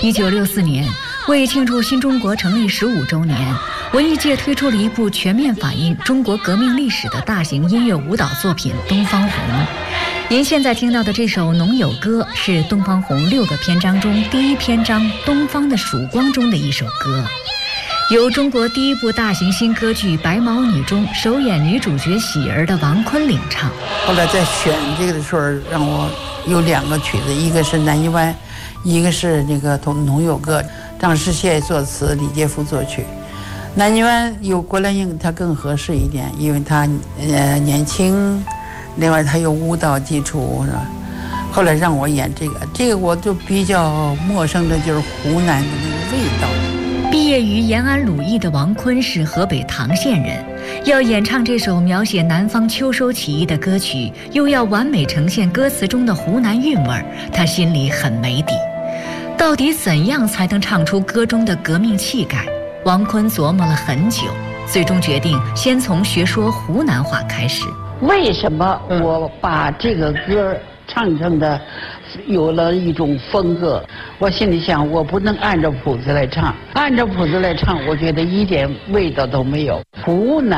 1964年，为庆祝新中国成立15周年，文艺界推出了一部全面反映中国革命历史的大型音乐舞蹈作品《东方红》。您现在听到的这首《农友歌》是《东方红》6个篇章中第一篇章《东方的曙光》中的一首歌，由中国第一部大型新歌剧《白毛女》中首演女主角喜儿的王坤领唱。 后来在选这个的时候，让我有2个曲子，一个是《南泥湾》，一个是那个《农友歌》，张世宪作词，李介甫作曲。南泥湾有郭兰英，她更合适一点，因为她年轻，另外她有舞蹈基础，是吧？后来让我演这个我就比较陌生的就是湖南的那个味道。 毕业于延安鲁艺的王坤是河北唐县人，要演唱这首描写南方秋收起义的歌曲，又要完美呈现歌词中的湖南韵味，他心里很没底。到底怎样才能唱出歌中的革命气概？王坤琢磨了很久，最终决定先从学说湖南话开始。 为什么我把这个歌唱成的有了一种风格？我心里想，我不能按照谱子来唱，按照谱子来唱，我觉得一点味道都没有。湖南